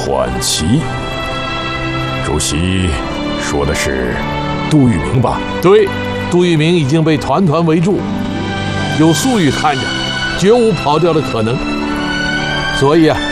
喘息。主席说的是杜聿明吧？ 对，杜聿明已经被团团围住，有粟裕看着，绝无跑掉的可能。所以啊，